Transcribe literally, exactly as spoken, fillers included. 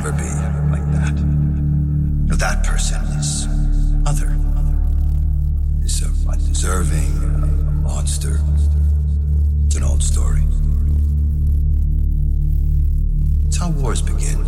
never be like that. That person is other. Is uh, undeserving, a monster. It's an old story. It's how wars begin.